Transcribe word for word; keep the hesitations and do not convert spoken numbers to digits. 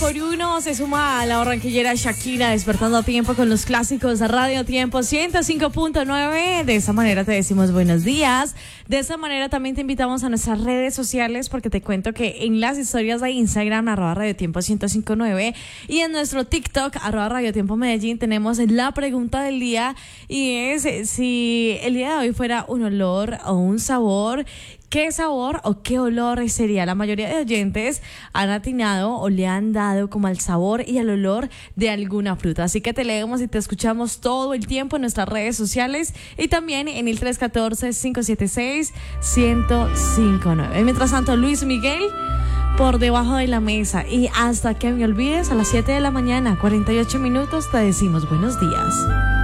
por uno se suma a la barranquillera Shakira, despertando a tiempo con los clásicos de Radio Tiempo ciento cinco punto nueve. De esa manera te decimos buenos días. De esa manera también te invitamos a nuestras redes sociales, porque te cuento que en las historias de Instagram, arroba Radio Tiempo ciento cincuenta y nueve, y en nuestro TikTok, arroba Radio Tiempo Medellín, tenemos la pregunta del día, y es si el día de hoy fuera un olor o un sabor, ¿qué sabor o qué olor sería? La mayoría de oyentes han atinado o le han dado como al sabor y al olor de alguna fruta. Así que te leemos y te escuchamos todo el tiempo en nuestras redes sociales y también en el tres uno cuatro, cinco siete seis, uno cero cinco nueve. Mientras tanto, Luis Miguel, Por Debajo de la Mesa. Y hasta que me olvides, a las siete de la mañana, cuarenta y ocho minutos, te decimos buenos días.